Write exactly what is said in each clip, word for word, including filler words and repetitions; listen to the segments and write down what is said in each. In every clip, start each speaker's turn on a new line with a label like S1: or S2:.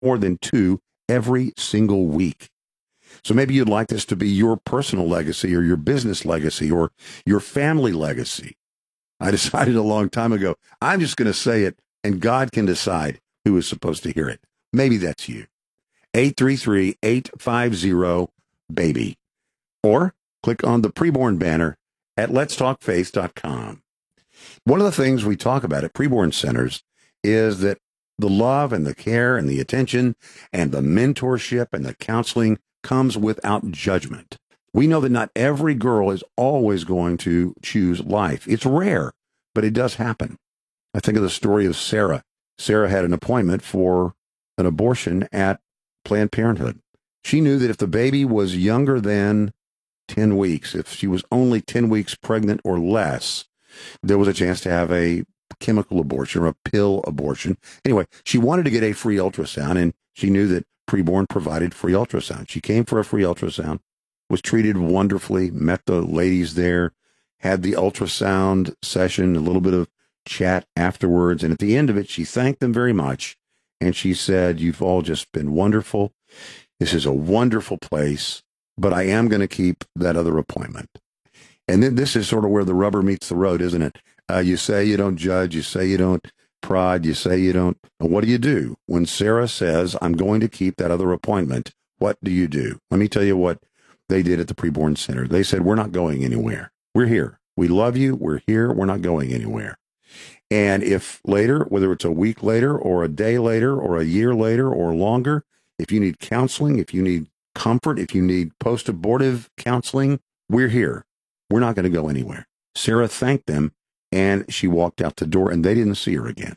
S1: more than two every single week. So maybe you'd like this to be your personal legacy or your business legacy or your family legacy. I decided a long time ago, I'm just going to say it, and God can decide who is supposed to hear it. Maybe that's you. eight three three, eight five zero, BABY. Or click on the preborn banner at lets talk faith dot com. One of the things we talk about at preborn centers is that the love and the care and the attention and the mentorship and the counseling comes without judgment. We know that not every girl is always going to choose life. It's rare, but it does happen. I think of the story of Sarah. Sarah had an appointment for an abortion at Planned Parenthood. She knew that if the baby was younger than ten weeks, if she was only ten weeks pregnant or less, there was a chance to have a chemical abortion or a pill abortion. Anyway, she wanted to get a free ultrasound, and she knew that Preborn provided free ultrasound. She came for a free ultrasound, was treated wonderfully, met the ladies there, had the ultrasound session, a little bit of chat afterwards, and at the end of it, she thanked them very much, and she said, "You've all just been wonderful. This is a wonderful place, but I am going to keep that other appointment." And then this is sort of where the rubber meets the road, isn't it? Uh, you say you don't judge, you say you don't prod, you say you don't. What do you do? When Sarah says, "I'm going to keep that other appointment," what do you do? Let me tell you what they did at the Preborn Center. They said, "We're not going anywhere. We're here. We love you. We're here. We're not going anywhere." And if later, whether it's a week later or a day later or a year later or longer, if you need counseling, if you need comfort, if you need post-abortive counseling, we're here. We're not going to go anywhere. Sarah thanked them, and she walked out the door, and they didn't see her again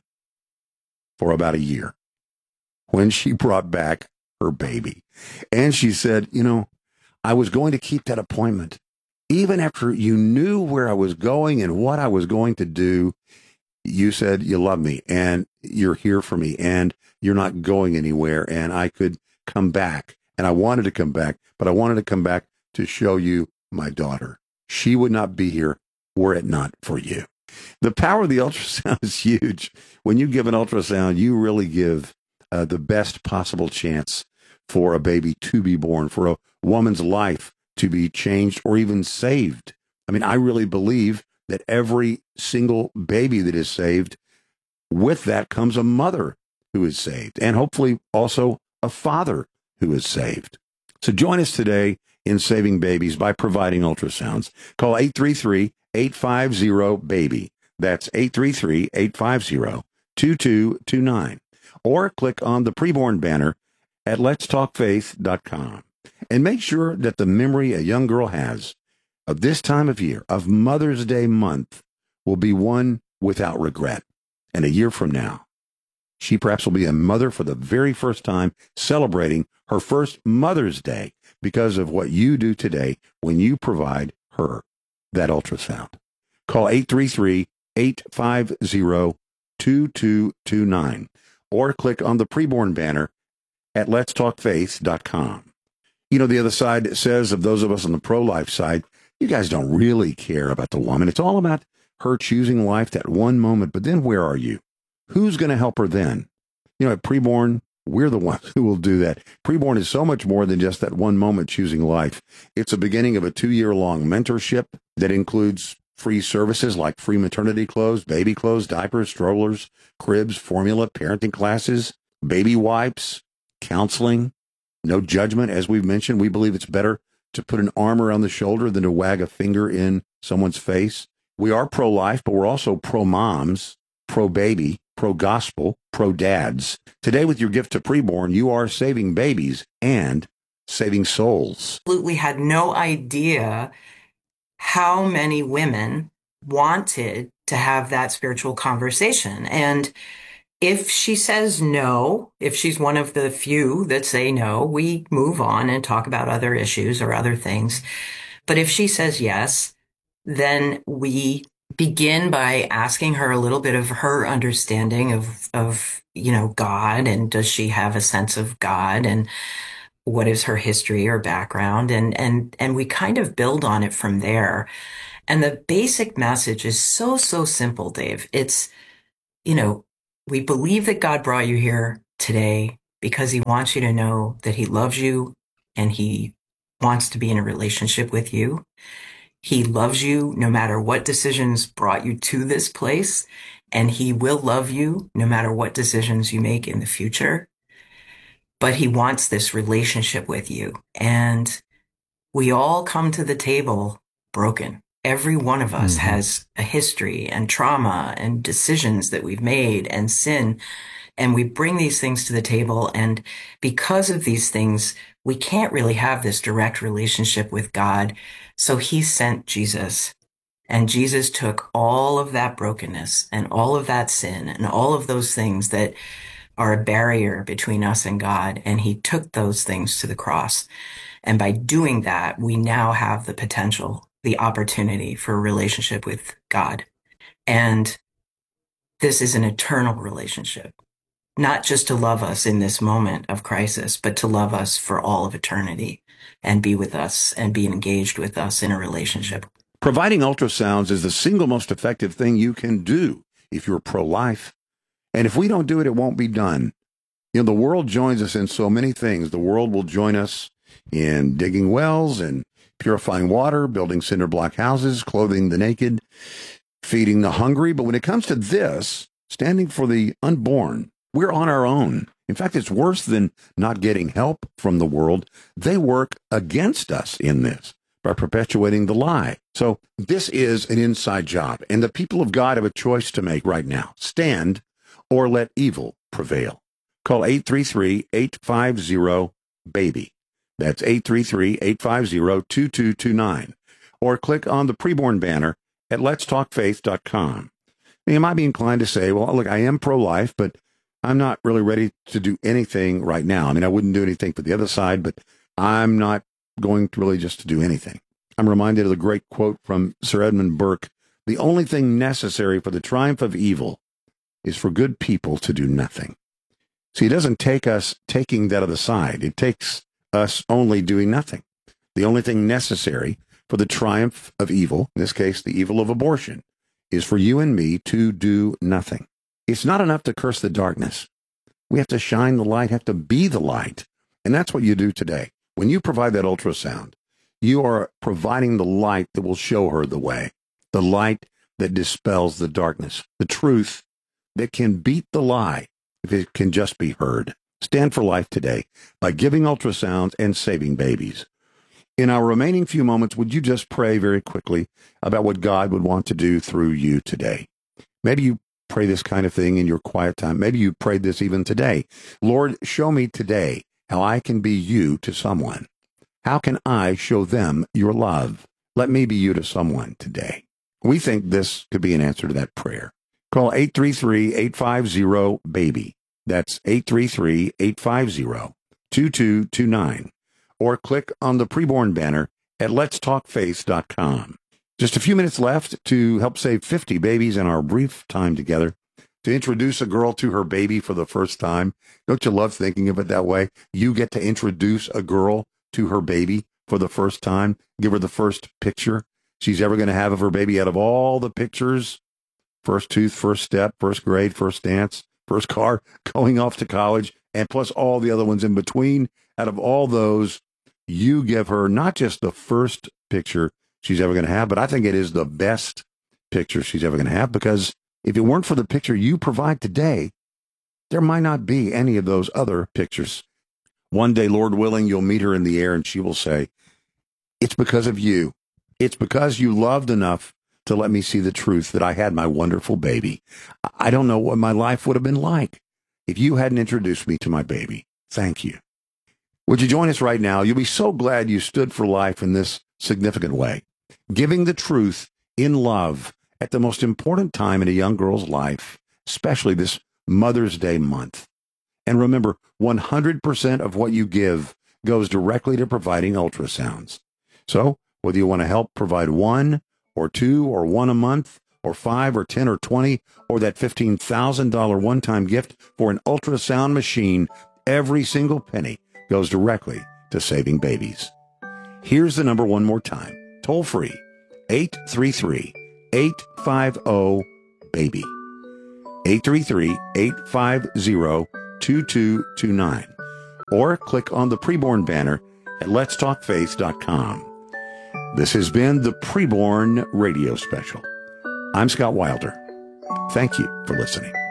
S1: for about a year when she brought back her baby. And she said, "You know, I was going to keep that appointment. Even after you knew where I was going and what I was going to do, you said you love me and you're here for me and you're not going anywhere, and I could come back. And I wanted to come back, but I wanted to come back to show you my daughter. She would not be here were it not for you." The power of the ultrasound is huge. When you give an ultrasound, you really give uh, the best possible chance for a baby to be born, for a woman's life to be changed or even saved. I mean, I really believe that every single baby that is saved, with that comes a mother who is saved, and hopefully also a father who is saved. So join us today in saving babies by providing ultrasounds. Call eight three three, eight five zero, BABY. That's eight three three, eight five zero, two two two nine. Or click on the Preborn banner at lets talk faith dot com. And make sure that the memory a young girl has of this time of year, of Mother's Day month, will be one without regret. And a year from now, she perhaps will be a mother for the very first time, celebrating her first Mother's Day because of what you do today when you provide her that ultrasound. Call eight three three, eight five zero, two two two nine or click on the Preborn banner at lets talk faith dot com. You know, the other side says, of those of us on the pro-life side, you guys don't really care about the woman. It's all about her choosing life that one moment. But then where are you? Who's going to help her then? You know, at Preborn, we're the ones who will do that. Preborn is so much more than just that one moment choosing life. It's a beginning of a two-year-long mentorship that includes free services like free maternity clothes, baby clothes, diapers, strollers, cribs, formula, parenting classes, baby wipes, counseling, no judgment. As we've mentioned, we believe it's better to put an arm around the shoulder than to wag a finger in someone's face. We are pro-life, but we're also pro-moms, pro-baby, pro-gospel, pro-dads. Today, with your gift to Preborn, you are saving babies and saving souls.
S2: Absolutely had no idea how many women wanted to have that spiritual conversation. And if she says no, if she's one of the few that say no, we move on and talk about other issues or other things. But if she says yes, then we begin by asking her a little bit of her understanding of, of, you know, God, and does she have a sense of God, and what is her history or background? And, and, and we kind of build on it from there. And the basic message is so, so simple, Dave. It's, you know, we believe that God brought you here today because he wants you to know that he loves you and he wants to be in a relationship with you. He loves you no matter what decisions brought you to this place, and he will love you no matter what decisions you make in the future. But he wants this relationship with you. And we all come to the table broken. Every one of us
S1: Mm-hmm.
S2: has a history and trauma and decisions that we've made and sin. And we bring these things to the table. And because of these things, we can't really have this direct relationship with God. So he sent Jesus. And Jesus took all of that brokenness and all of that sin and all of those things that are a barrier between us and God. And he took those things to the cross. And by doing that, we now have the potential, the opportunity for a relationship with God. And this is an eternal relationship, not just to love us in this moment of crisis, but to love us for all of eternity and be with us and be engaged with us in a relationship.
S1: Providing ultrasounds is the single most effective thing you can do if you're pro-life. And if we don't do it, it won't be done. You know, the world joins us in so many things. The world will join us in digging wells and purifying water, building cinder block houses, clothing the naked, feeding the hungry. But when it comes to this, standing for the unborn, we're on our own. In fact, it's worse than not getting help from the world. They work against us in this by perpetuating the lie. So this is an inside job, and the people of God have a choice to make right now. Stand or let evil prevail. Call eight three three, eight five zero, BABY. That's eight three three, eight five zero, two two two nine. Or click on the preborn banner at lets talk faith dot com. You might be inclined to say, well, look, I am pro-life, but I'm not really ready to do anything right now. I mean, I wouldn't do anything for the other side, but I'm not going to really just to do anything. I'm reminded of the great quote from Sir Edmund Burke: the only thing necessary for the triumph of evil is for good people to do nothing. See, it doesn't take us taking that other side. It takes us only doing nothing. The only thing necessary for the triumph of evil, in this case, the evil of abortion, is for you and me to do nothing. It's not enough to curse the darkness. We have to shine the light, have to be the light. And that's what you do today. When you provide that ultrasound, you are providing the light that will show her the way, the light that dispels the darkness, the truth that can beat the lie if it can just be heard. Stand for life today by giving ultrasounds and saving babies. In our remaining few moments, would you just pray very quickly about what God would want to do through you today? Maybe you pray this kind of thing in your quiet time. Maybe you prayed this even today. Lord, show me today how I can be you to someone. How can I show them your love? Let me be you to someone today. We think this could be an answer to that prayer. Call eight three three, eight five zero, BABY. That's eight three three, eight five zero, two two two nine. Or click on the preborn banner at lets talk faith dot com. Just a few minutes left to help save fifty babies in our brief time together. To introduce a girl to her baby for the first time. Don't you love thinking of it that way? You get to introduce a girl to her baby for the first time. Give her the first picture she's ever going to have of her baby out of all the pictures. First tooth, first step, first grade, first dance, first car, going off to college, and plus all the other ones in between. Out of all those, you give her not just the first picture she's ever going to have, but I think it is the best picture she's ever going to have, because if it weren't for the picture you provide today, there might not be any of those other pictures. One day, Lord willing, you'll meet her in the air and she will say, it's because of you. It's because you loved enough to let me see the truth that I had my wonderful baby. I don't know what my life would have been like if you hadn't introduced me to my baby. Thank you. Would you join us right now? You'll be so glad you stood for life in this significant way, giving the truth in love at the most important time in a young girl's life, especially this Mother's Day month. And remember, one hundred percent of what you give goes directly to providing ultrasounds. So whether you want to help provide one or two or one a month or five or ten or twenty or that fifteen thousand dollars one-time gift for an ultrasound machine, every single penny goes directly to saving babies. Here's the number one more time. Toll free, eight three three, eight five zero, BABY. eight three three, eight five zero, two two two nine. or click on the Preborn banner at lets talk faith dot com. This has been the Preborn Radio Special. I'm Scott Wilder. Thank you for listening.